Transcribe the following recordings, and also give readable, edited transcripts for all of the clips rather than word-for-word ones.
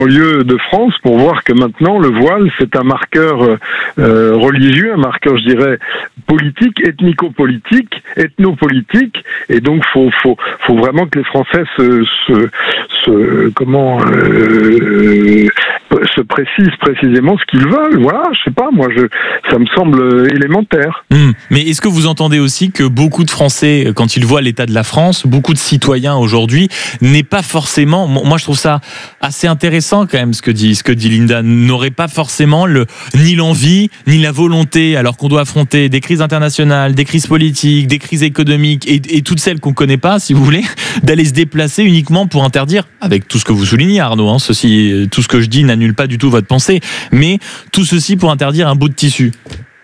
lieu de France pour voir que maintenant le voile c'est un marqueur religieux, un marqueur je dirais politique, ethnico-politique, ethnopolitique, et donc faut vraiment que les Français se précisent précisément ce qu'ils veulent. Voilà, je sais pas, ça me semble élémentaire. Mais est-ce que vous entendez aussi que beaucoup de Français, quand ils voient l'état de la France, beaucoup de citoyens aujourd'hui, n'est pas forcément, moi je trouve ça assez intéressant quand même ce que dit Linda, n'aurait pas forcément ni l'envie, ni la volonté, alors qu'on doit affronter des crises internationales, des crises politiques, des crises économiques et toutes celles qu'on connaît pas, si vous voulez, d'aller se déplacer uniquement pour interdire, avec tout ce que vous soulignez Arnaud, tout ce que je dis n'annule pas du tout votre pensée, mais tout ceci pour interdire un bout de tissu.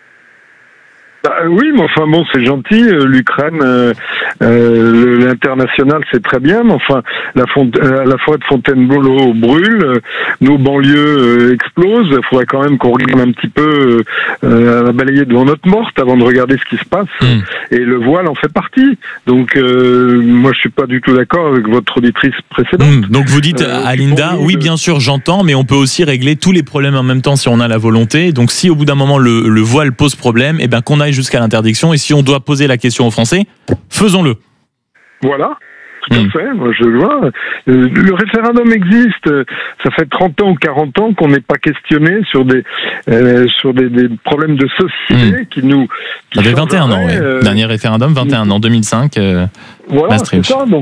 Oui, mais enfin bon, c'est gentil. L'Ukraine, l'international, c'est très bien. Mais enfin, la forêt de Fontainebleau brûle, nos banlieues explosent. Il faudrait quand même qu'on regarde un petit peu balayer devant notre morte avant de regarder ce qui se passe. Et le voile en fait partie. Donc, moi, je suis pas du tout d'accord avec votre auditrice précédente. Donc, vous dites à Linda, oui, bien sûr, j'entends, mais on peut aussi régler tous les problèmes en même temps si on a la volonté. Donc, si au bout d'un moment le voile pose problème, eh ben qu'on aille jusqu'à l'interdiction, et si on doit poser la question aux Français, faisons-le. Voilà, tout à fait, moi je le vois. Le référendum existe, ça fait 30 ans ou 40 ans qu'on n'est pas questionné sur des problèmes de société qui nous... Ça fait 21 ans, dernier référendum, 21 ans, 2005, voilà, c'est ça, donc...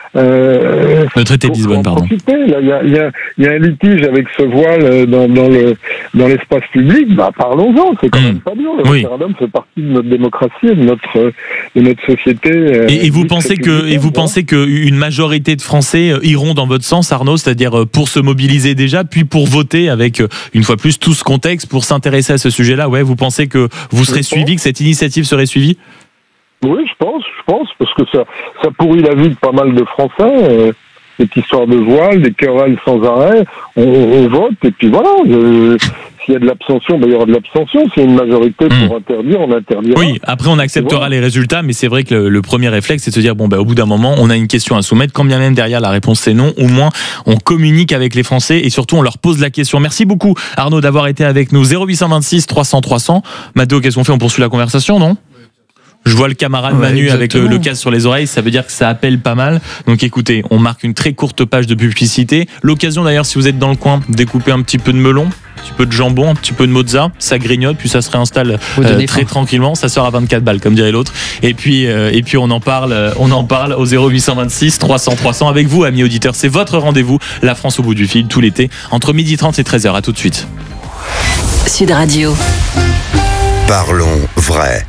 le traité de Lisbonne, pardon. Il y a un litige avec ce voile dans l'espace public. Parlons-en. C'est quand même pas dur. Le référendum fait partie de notre démocratie et de notre société. Et vous pensez que une majorité de Français iront dans votre sens, Arnaud, c'est-à-dire pour se mobiliser déjà, puis pour voter avec une fois plus tout ce contexte pour s'intéresser à ce sujet-là. Ouais, vous pensez que vous serez suivi, que cette initiative serait suivie? Oui, je pense, parce que ça pourrit la vie de pas mal de Français, cette histoire de voile, des querelles sans arrêt, on vote, et puis voilà, s'il y a de l'abstention, il y aura de l'abstention, s'il y a une majorité pour interdire, on interdira. Oui, après on acceptera les résultats, mais c'est vrai que le premier réflexe, c'est de se dire, au bout d'un moment, on a une question à soumettre, quand bien même derrière la réponse c'est non, au moins on communique avec les Français, et surtout on leur pose la question. Merci beaucoup Arnaud d'avoir été avec nous. 0826 300 300. Mathéo, qu'est-ce qu'on fait? On poursuit la conversation, non? Je vois le camarade Manu avec le casque sur les oreilles, ça veut dire que ça appelle pas mal. Donc écoutez, on marque une très courte page de publicité. L'occasion d'ailleurs, si vous êtes dans le coin, de découper un petit peu de melon, un petit peu de jambon, un petit peu de mozza, ça grignote, puis ça se réinstalle très tranquillement. Ça sort à 24 balles, comme dirait l'autre. Et puis on en parle au 0826 300 300 avec vous, amis auditeurs. C'est votre rendez-vous, la France au bout du fil, tout l'été, entre 12h30 et 13h. À tout de suite. Sud Radio. Parlons vrai.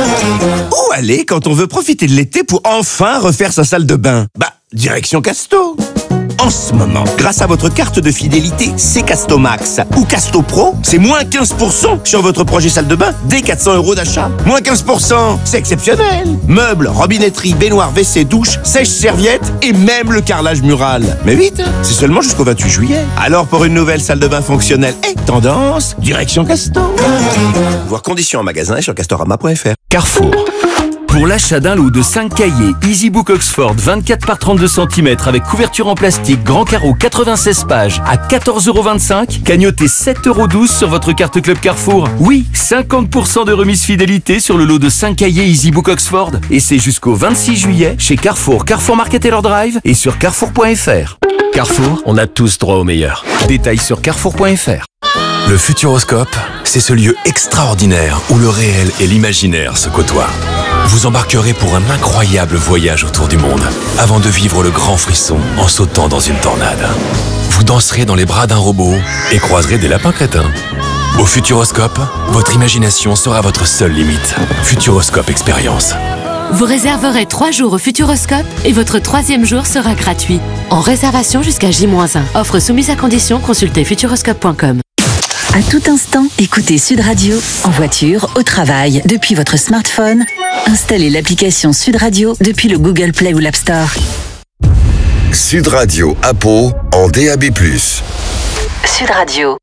Où aller quand on veut profiter de l'été pour enfin refaire sa salle de bain? Direction Casto. En ce moment, grâce à votre carte de fidélité C-Casto Max ou Casto Pro, c'est moins 15% sur votre projet salle de bain dès 400 € d'achat. Moins 15%, c'est exceptionnel. Meubles, robinetterie, baignoire, WC, douche, sèche-serviette et même le carrelage mural. Mais vite, c'est seulement jusqu'au 28 juillet. Alors pour une nouvelle salle de bain fonctionnelle et tendance, direction Casto. Voir conditions en magasin et sur castorama.fr. Carrefour. Pour l'achat d'un lot de 5 cahiers EasyBook Oxford 24 par 32 cm avec couverture en plastique grand carreau 96 pages à 14,25 €, cagnotez 7,12 € sur votre carte Club Carrefour. Oui, 50% de remise fidélité sur le lot de 5 cahiers EasyBook Oxford. Et c'est jusqu'au 26 juillet chez Carrefour, Carrefour Market et leur Drive et sur carrefour.fr. Carrefour, on a tous droit au meilleur. Détails sur carrefour.fr. Le Futuroscope, c'est ce lieu extraordinaire où le réel et l'imaginaire se côtoient. Vous embarquerez pour un incroyable voyage autour du monde, avant de vivre le grand frisson en sautant dans une tornade. Vous danserez dans les bras d'un robot et croiserez des lapins crétins. Au Futuroscope, votre imagination sera votre seule limite. Futuroscope Expérience. Vous réserverez 3 jours au Futuroscope et votre 3e jour sera gratuit. En réservation jusqu'à J-1. Offre soumise à condition, consultez futuroscope.com. À tout instant, écoutez Sud Radio, en voiture, au travail, depuis votre smartphone. Installez l'application Sud Radio depuis le Google Play ou l'App Store. Sud Radio à Pau en DAB+. Sud Radio.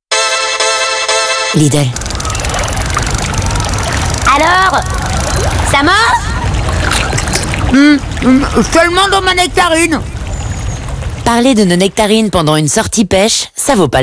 Lidl. Alors, ça marche? Seulement dans ma nectarine. Parler de nos nectarines pendant une sortie pêche, ça vaut pas